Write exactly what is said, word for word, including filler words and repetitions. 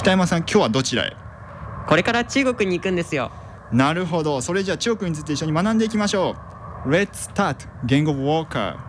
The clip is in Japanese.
北山さん、今日はどちらへ？ これから中国に行くんですよ。 なるほど。それじゃあ中国について一緒に学んでいきましょう。 Let's start 言語ウォーカー